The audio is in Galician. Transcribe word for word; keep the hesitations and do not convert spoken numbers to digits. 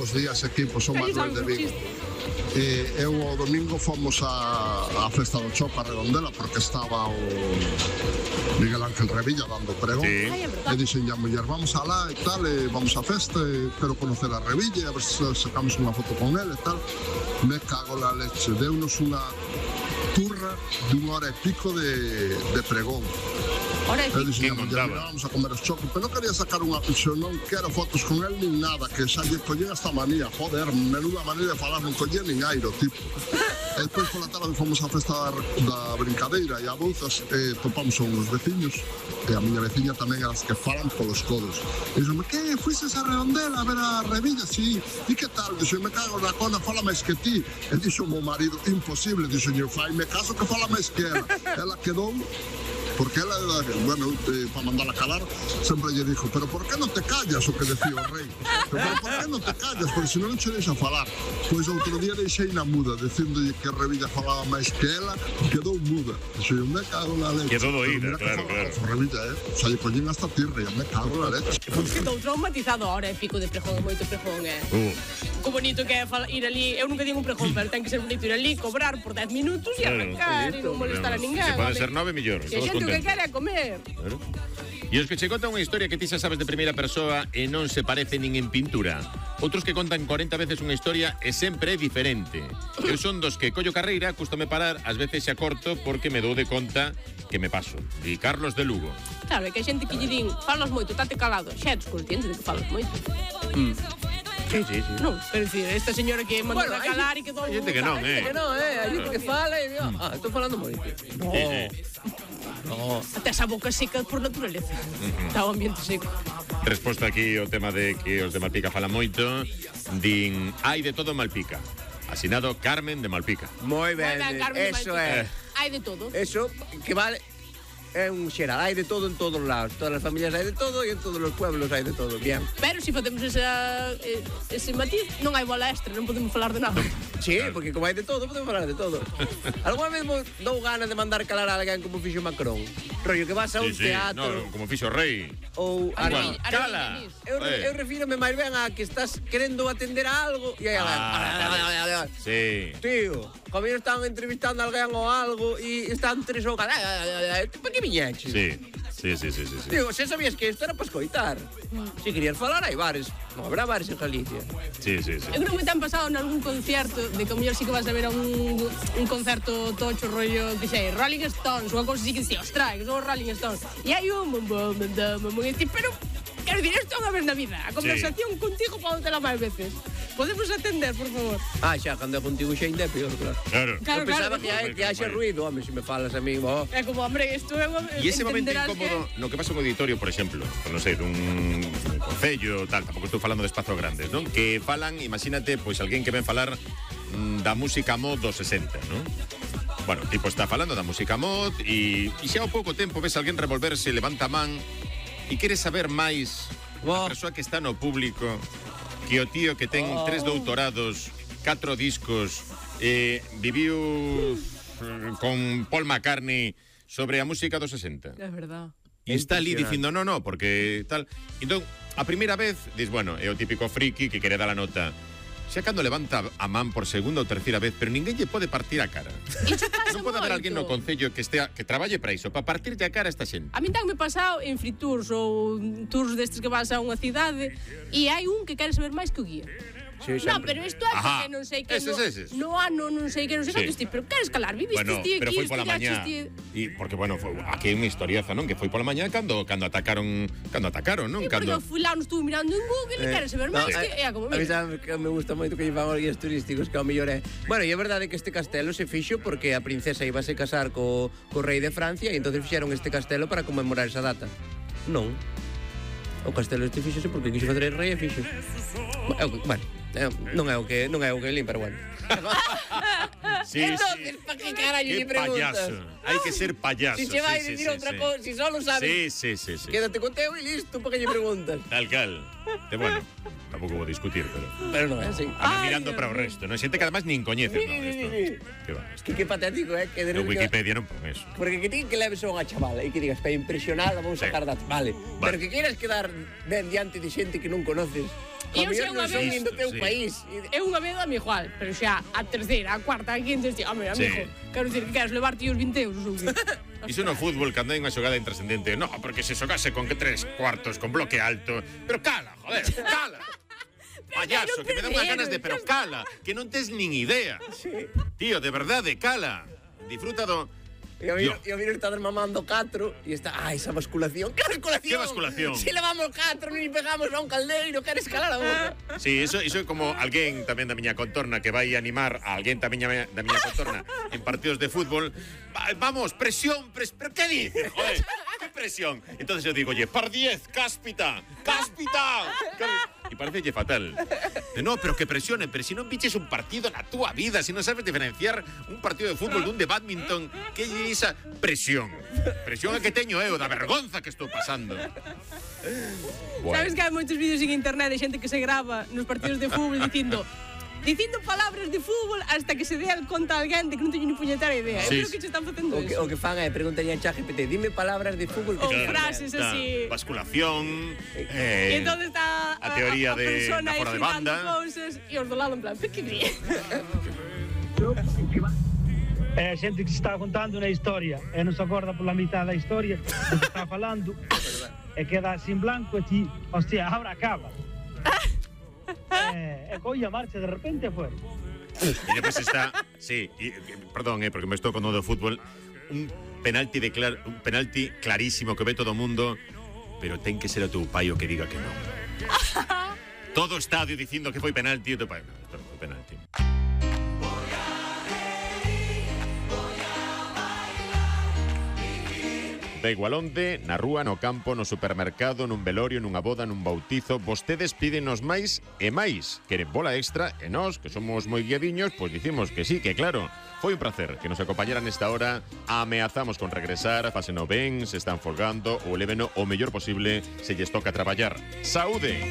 bos días, equipo, son Manuel de Vigo. E eu o domingo fomos a, a festa do Choco a Redondela porque estaba o Miguel Ángel Revilla dando pregón. Sí. E dixen a muller, vamos alá e tal, e vamos a festa, e quero conocer a Revilla, a ver se sacamos unha foto con ele e tal. Me cago la leche, deunos unha turra de unha hora e pico de, de pregón. Ahora é Eu dixen, que mira, contaba? vamos a comer os chocos, pero non quería sacar unha pixo, non quero fotos con él nin nada, que xa lle collín esta manía, joder, menuda manera de falar, non collín nin airo, tipo. E depois pola tarde fomos á festa da, da brincadeira e a Bouzas, e topamos a uns veciños, e a miña veciña tamén as que falan polos codos. E dixo, que fuises a Redondela a ver a Revilla? Sí, e que tal? Dixo, me cago na cona, fala máis que ti. E dixo o meu marido, imposible, dixo, fai, me caso que fala máis que ela. Ela quedou porque ela, bueno, eh, para mandala calar, sempre lle dixo, pero por que non te callas, o que decía o rei? Pero por que non te callas, porque se non che deixa falar. Pois outro día deixei na muda, dicíndolle que Revilla falaba máis que ela, quedou muda. Dixo, eu me cago na leche. Quedou doída, claro, claro. Revilla, eh? O sea, lle collín hasta tirre, eu me cago na leche. Quedou traumatizado ahora é pico de pregón, moito pregón, é. Uh, Que bonito que é fala- ir ali, eu nunca digo un pregón, pero ten que ser bonito ir ali, cobrar por dez minutos e Claro, arrancar e non molestar a ninguén. Se pode home. ser nove millóns, Que a todos xente o que contentos. quere é comer. Claro. E os que che contan unha historia que ti xa sabes de primeira persoa e non se parece nin en pintura. Outros que contan corenta veces unha historia e sempre é diferente. Eu son dos que collo carreira, cústame parar, ás veces xa corto porque me dou de conta que me paso. Di Carlos de Lugo. Claro, é que a xente que lle din, falas moito, tate calado. Xa eres consciente de que falas moito. Sí, sí, sí. Non, pero dicir, esta señora que mandou Bueno, a hai calar e que todo hai xente que non, eh. Que non, eh, hai xente que fala e digo, ah, estou falando moito. No. Sí, sí. No. Até esa boca seca por naturaleza. Está o ambiente seco. Resposta aquí ao tema de que os de Malpica falan moito. Din, hai de todo en Malpica. Asinado Carmen de Malpica. Moi ben, Moi ben, Carmen, eso vai, é. Hai de todo. Eso que vale é un xeral, hai de todo en todos os lados. Todas as familias hai de todo e en todos os pueblos hai de todo. Bien. Pero se facemos esa, eh, ese matiz, non hai bola extra, non podemos falar de nada. Sí, porque como hai de todo, podemos falar de todo. Alguna vez vos dou ganas de mandar calar a alguén como fixo Macron. Rollo que vas a un Sí, sí, teatro no, como fixo o rei. ou a Igual. Ara- Cala. Eu, re- Eh. eu refírome máis ben a que estás querendo atender a algo e aí a Ah, Sí. tío, como eu estaban entrevistando a alguén ou algo e están tres ou cada para que viñeches? Sí. Sí, sí, sí, sí, sí. Digo, se sabías que isto era para escoitar. Se querías falar, hai bares. Non habrá bares en Galicia. Sí, sí, sí. Eu creo que te han pasado en algún concierto de que a mellor sí que vas a ver a un, un concerto tocho rollo que sei, Rolling Stones ou a cousa así que dice, ostras, que son os Rolling Stones e hai un bom bom bom bom bom e pero quero dicir, isto é unha vez na vida a conversación contigo pode tela máis veces podemos atender, por favor. Ah, xa, cando é contigo xa ainda é peor, claro. Claro. Claro, Eu pensaba claro, que, hai, que haxe ruido, home, se me falas a mí, bo. É como, hombre, isto é unha... E ese momento entenderás incómodo no que pasa un auditorio, por exemplo, non sei, dun concello, tal, tampouco estou falando de espazos grandes, non? Que falan, imagínate, pois alguén que ven falar mm, da música mod dos sesenta, non? Bueno, tipo está falando da música mod e, e xa ao pouco tempo ves alguén revolverse, levanta a man e quere saber máis Bo. a persoa que está no público que o tío que ten Oh. tres doutorados, catro discos, eh, viviu mm, con Paul McCartney sobre a música dos sesenta. É verdad. E está ali Impresionante. dicindo, no, no, porque tal. Entón, a primeira vez, dis, bueno, é o típico friki que quere dar a nota. Xa cando levanta a man por segunda ou terceira vez, pero ninguén lle pode partir a cara. Iso pasa Non pode haber moito. alguén no concello que estea que traballe para iso, para partirlle a cara a esta xente. A min tan me pasado en free tours ou tours destes que vas a unha cidade e hai un que quere saber máis que o guía. Sí, No, sempre. pero isto é Ajá. porque non sei que Eses, no, eses. no ano non sei que non sei Sí. cantos ti, pero queres calar, viviste Bueno, ti pero aquí, foi pola mañá. estudiaches ti. E porque bueno, foi aquí hai unha historiaza, non? Que foi pola mañá cando cando atacaron, cando atacaron, non? E porque Cando eu fui lá, non estuve mirando en Google e queres saber máis que é como a mí mira. sabe que me gusta moito que llevan os guías turísticos que ao mellor é. Bueno, e é verdade que este castelo se fixo porque a princesa iba a se casar co, co rei de Francia e entonces fixeron este castelo para conmemorar esa data. Non. O castelo este fixose porque quixo facer el rei e fixo. Bueno, é, non é o que non é o que lin, pero bueno. Sí, Entonces, sí. pa que carallo Que lle preguntas? payaso. Hai que ser payaso. Si che vai sí, dicir sí, outra sí. cosa, si solo sabes, Sí, sí, sí, sí. quédate con teu e listo, pa que lle preguntas. Tal cal. E bueno, tampouco vou discutir, pero Pero non é así. a mí Ay, mirando Dios para o mío. resto, non? Xente que además nin coñece, Sí, non? sí, Isto. sí, sí. Que va. Que que patético, eh, que de No Wikipedia non pon eso. Porque que ti que leves a unha chavala e que digas, para impresionada, vou Sí. sacar datos, vale. Vale. Pero que quieras quedar ben diante de xente que non conoces, E eu O xa mellor unha non son vez... nin do teu Sí. país. Eu unha vez dame igual, pero xa a terceira, a cuarta, a quinta, este, home, amigo, Sí. quero dicir que queres levarte os vinte euros ou que? Iso no fútbol, cando hai unha xogada intrascendente. No, porque se xogase con que tres cuartos, con bloque alto. Pero cala, joder, cala. Payaso, que me dá unhas ganas de pero cala, que non tes nin idea. Tío, de verdade, cala. Disfruta do... E o Yo. mellor- e o mellor está desmamando catro e está, ah, esa basculación. Que basculación? Que basculación? Si levamos catro, ni pegamos a un caldeiro, queres calar a boca. Sí, iso, iso é como alguén tamén da miña contorna que vai animar a alguén tamén da miña contorna en partidos de fútbol. Va- Vamos, presión, pres pero que dices, joder? Que presión? Entonces eu digo, oye, par diez, cáspita, cáspita. E parece fatal. De, no, pero que presionen, pero si non piches un partido na túa vida, si non sabes diferenciar un partido de fútbol dun de badminton, que é esa presión? Presión é que teño eu, da vergonza que estou pasando. Bueno. Sabes que hai moitos vídeos en internet de xente que se grava nos partidos de fútbol dicindo dicindo palabras de fútbol hasta que se dé conta a alguén de que non teño ni puñetera idea. Sí, Eu creo que che están facendo O que, eso. o que fan é preguntan a ChatGPT, dime palabras de fútbol que Ou se frases Está así. basculación, E eh, entón está a teoría a, a de persona da aí fora de gritando banda. cousas e os do lado en plan, "Pero que di?" É xente que se está contando unha historia e non se acorda pola mitad da historia do que está falando e queda sin blanco e ti, hostia, ahora acaba. e, e colla marcha de repente e fuera. Y después está, sí, y, perdón, eh, porque me estou con o do fútbol, un penalti de clar, un penalti clarísimo que ve todo o mundo, pero ten que ser o teu pai o que diga que non. Todo o estadio dicindo que foi penalti, e o teu pai, non, isto non foi penalti. Da igual onde, na rúa, no campo, no supermercado, nun velorio, nunha boda, nun bautizo, vostedes pídenos máis e máis. Queren bola extra e nós, que somos moi guiadiños, pois dicimos que sí, que claro. Foi un placer que nos acompañaran nesta hora. Ameazamos con regresar, fáseno ben, se están folgando ou léveno o mellor posible se lles toca traballar. Saúde!